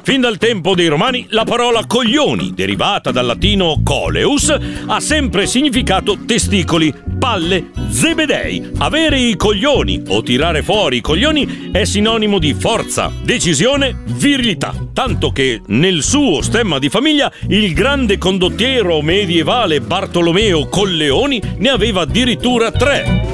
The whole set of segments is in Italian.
Fin dal tempo dei Romani la parola coglioni, derivata dal latino coleus, ha sempre significato testicoli, palle, zebedei. Avere i coglioni o tirare fuori i coglioni è sinonimo di forza, decisione, virilità. Tanto che nel suo stemma di famiglia il grande condottiero medievale Bartolomeo Colleoni ne aveva addirittura 3.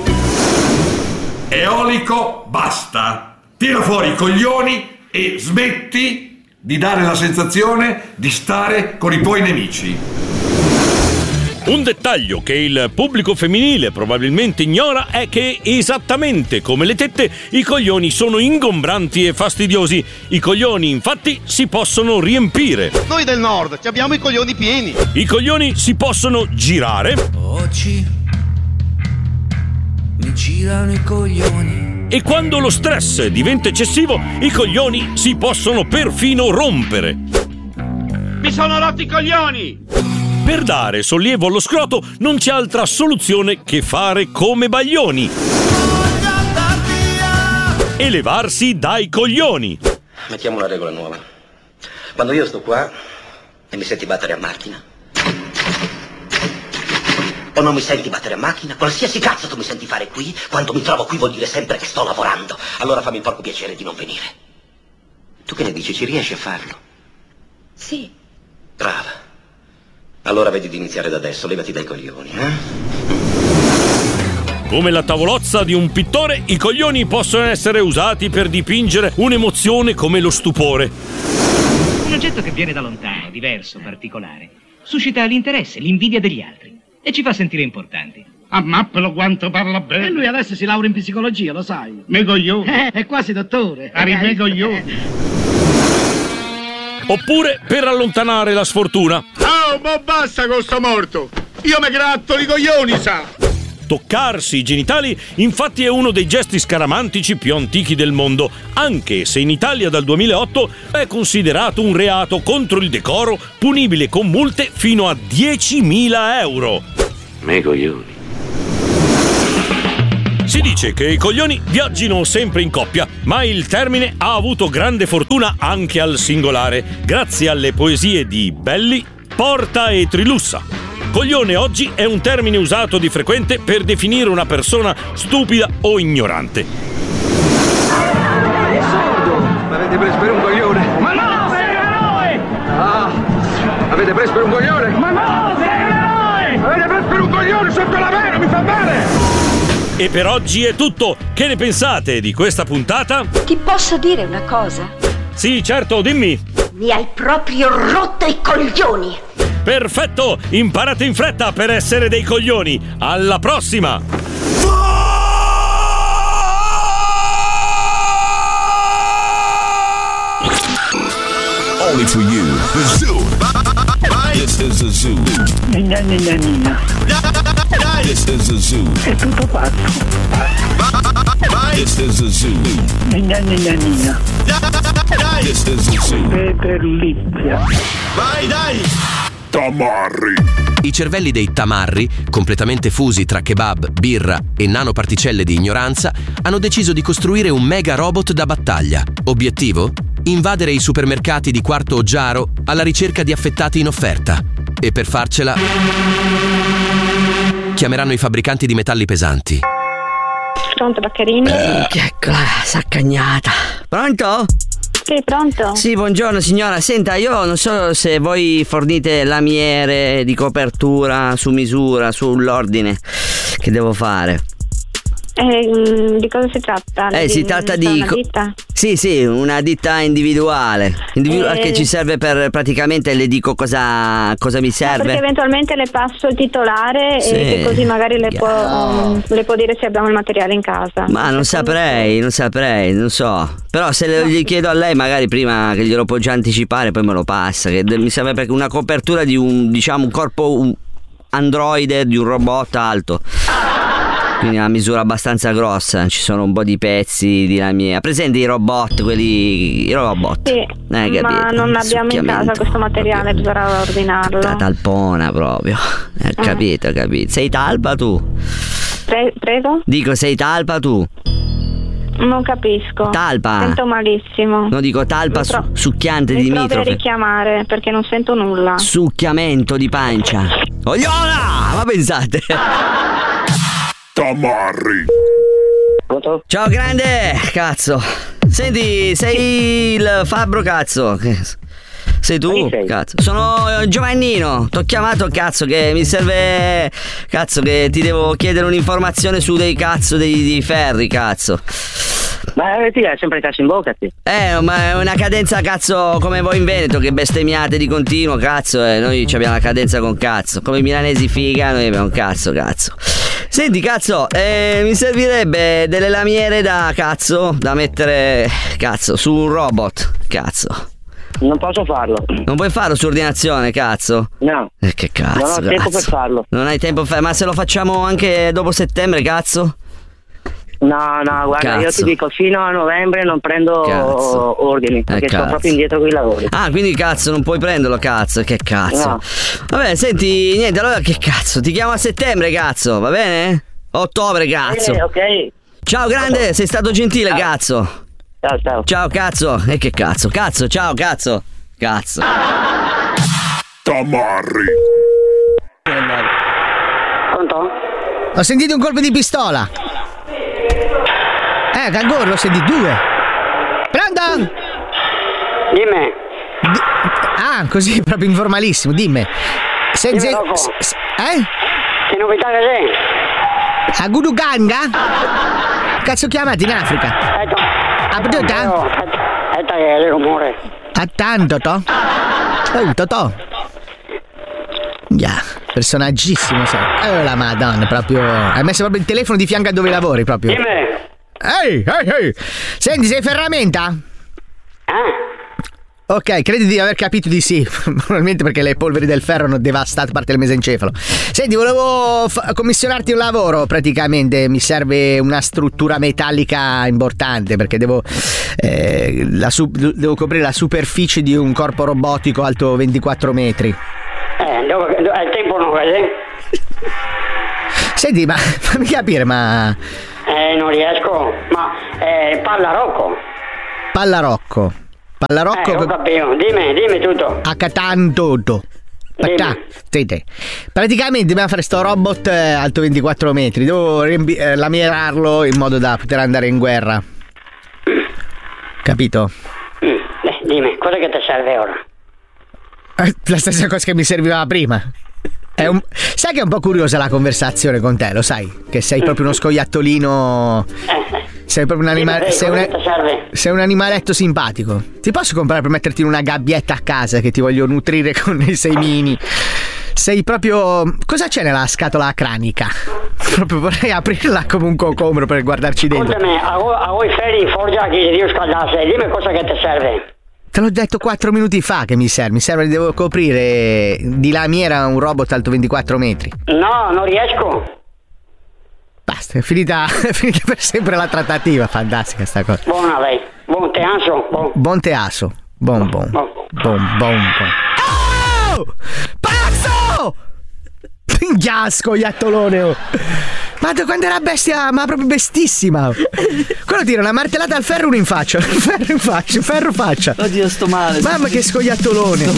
Eolico, basta. Tira fuori i coglioni e smetti di dare la sensazione di stare con i tuoi nemici. Un dettaglio che il pubblico femminile probabilmente ignora è che, esattamente come le tette, i coglioni sono ingombranti e fastidiosi. I coglioni, infatti, si possono riempire. Noi del nord abbiamo i coglioni pieni. I coglioni si possono girare. Oggi mi girano i coglioni. E quando lo stress diventa eccessivo, i coglioni si possono perfino rompere. Mi sono rotti i coglioni! Per dare sollievo allo scroto non c'è altra soluzione che fare come Baglioni e levarsi dai coglioni. Mettiamo una regola nuova. Quando io sto qua e mi senti battere a macchina, o non mi senti battere a macchina, qualsiasi cazzo tu mi senti fare qui, quando mi trovo qui vuol dire sempre che sto lavorando. Allora fammi il porco piacere di non venire. Tu che ne dici, ci riesci a farlo? Sì. Brava. Allora vedi di iniziare da adesso, levati dai coglioni, Come la tavolozza di un pittore, i coglioni possono essere usati per dipingere un'emozione come lo stupore. Un oggetto che viene da lontano, diverso, particolare, suscita l'interesse, l'invidia degli altri e ci fa sentire importanti. Ammappelo quanto parla bene. E lui adesso si laurea in psicologia, lo sai. Me coglioni. È quasi dottore. Me coglioni. Oppure per allontanare la sfortuna. Oh, ma basta con sto morto! Io me gratto i coglioni, sa! Toccarsi i genitali, infatti, è uno dei gesti scaramantici più antichi del mondo, anche se in Italia dal 2008 è considerato un reato contro il decoro, punibile con multe fino a 10.000 euro. Me coglioni. Si dice che i coglioni viaggino sempre in coppia, ma il termine ha avuto grande fortuna anche al singolare, grazie alle poesie di Belli, Porta e Trilussa. Coglione oggi è un termine usato di frequente per definire una persona stupida o ignorante. È sordo! M'avete preso per un coglione? Ma no, sei noi! Ah! Avete preso per un coglione? Ma no, sei noi! Avete preso per un coglione sotto la mano, mi fa male! E per oggi è tutto. Che ne pensate di questa puntata? Ti posso dire una cosa? Sì, certo, dimmi. Mi hai proprio rotto i coglioni! Perfetto! Imparate in fretta per essere dei coglioni. Alla prossima! Only for you, the zoo. This is the zoo. Nina. This is the zoo. È tutto pazzo. This is the zoo. Nina. This is the zoo. Peterlizia. Vai, dai! Tamarri. I cervelli dei tamarri, completamente fusi tra kebab, birra e nanoparticelle di ignoranza, hanno deciso di costruire un mega robot da battaglia. Obiettivo? Invadere i supermercati di Quarto Oggiaro alla ricerca di affettati in offerta. E per farcela chiameranno i fabbricanti di metalli pesanti. Pronto, Baccarini? Eccola, s'accagnata. Pronto? Sì, pronto? Sì, buongiorno signora. Senta, io non so se voi fornite lamiere di copertura su misura, sull'ordine che devo fare. Di cosa si tratta? Si tratta di una ditta? Sì, una ditta individuale che ci serve per, praticamente le dico cosa mi serve. Perché eventualmente le passo il titolare e così magari le può dire se abbiamo il materiale in casa. Ma non saprei, non so. Però se gli chiedo a lei magari prima che glielo può già anticipare, poi me lo passa, che mi serve perché una copertura di un corpo androide, di un robot alto. Quindi una misura abbastanza grossa, ci sono un po' di pezzi di lamiera. Presenti i robot, i robot? Sì, ma non abbiamo in casa questo materiale, bisognerà ordinarlo. Talpona proprio. Capito. Sei talpa tu? Prego? Dico, sei talpa tu? Non capisco. Talpa. Sento malissimo. No, dico talpa succhiante di Mi provi a dimitrofe. richiamare perché non sento nulla. Succhiamento di pancia. Ogliola! Ma pensate? Tamarri. Ciao grande, cazzo. Senti, sei il fabbro, cazzo. Sei tu? Cazzo. Sono Giovannino. T'ho chiamato, cazzo, che mi serve. Cazzo, che ti devo chiedere un'informazione su dei cazzo dei ferri, cazzo. Ma ti dai sempre cazzo in bocca, ti. Ma è una cadenza, cazzo, come voi in Veneto, che bestemmiate di continuo, cazzo, e noi abbiamo la cadenza con cazzo. Come i milanesi figa, noi abbiamo un cazzo. Senti, cazzo, mi servirebbe delle lamiere da mettere, cazzo, su un robot, cazzo. Non posso farlo. Non puoi farlo su ordinazione, cazzo? No. Che cazzo? Non ho tempo per farlo. Non hai tempo per farlo? Ma se lo facciamo anche dopo settembre, cazzo? No, guarda, cazzo. Io ti dico, fino a novembre non prendo ordini, perché sto proprio indietro con i lavori. Ah, quindi cazzo, non puoi prenderlo, cazzo, che cazzo. No. Vabbè, senti, niente, allora che cazzo, ti chiamo a settembre, cazzo, va bene? Ottobre, cazzo. Ok. Ciao grande, sei stato gentile, cazzo. Ciao. Ciao, cazzo. E che cazzo, ciao, cazzo. Tamarri. Pronto? Ho sentito un colpo di pistola. Canguro, l'ho sentito 2. Pronto? Dimmi. Così, proprio informalissimo, dimmi. Che novità c'è? A Guduganga? Cazzo chiamati in Africa? A Bduta? Aspetta che è il rumore. A tanto, to? Totò. Personaggissimo, sai. La madonna, proprio. Hai messo proprio il telefono di fianco a dove lavori, proprio. Dimmi. Ehi. Senti, sei ferramenta? Ok, credi di aver capito di sì. Probabilmente perché le polveri del ferro hanno devastato parte del mesencefalo. Senti, volevo commissionarti un lavoro, praticamente. Mi serve una struttura metallica importante, perché devo coprire la superficie di un corpo robotico alto 24 metri. Il tempo non vede? Senti, ma fammi capire, ma... non riesco, ma Pallarocco. Ho capito, dimmi tutto. Acatantoto. Senti, praticamente dobbiamo fare sto robot alto 24 metri. Devo lamierarlo in modo da poter andare in guerra. Capito? Dimmi, cosa che ti serve ora? La stessa cosa che mi serviva prima. Sai che è un po' curiosa la conversazione con te, lo sai? Che sei proprio uno scoiattolino. Sei proprio un animale. Sei un animaletto simpatico. Ti posso comprare per metterti in una gabbietta a casa, che ti voglio nutrire con i semini. Sei proprio. Cosa c'è nella scatola cranica? Proprio vorrei aprirla come un cocombro per guardarci dentro. Scusami, a voi ferri in forgia che Dio scaldasse, dimmi cosa che ti serve. Te l'ho detto 4 minuti fa che mi serve, devo coprire di lamiera un robot alto 24 metri. No, non riesco. Basta, è finita per sempre la trattativa, fantastica sta cosa. Buona lei, buon teaso. Buon teaso, buon. Oh! Pazzo! Minchia, scoiattolone! Ma quando era bestia, ma proprio bestissima! Quello tira una martellata al ferro, uno in faccia. Ferro in faccia. Oddio, sto male. Mamma che scoiattolone!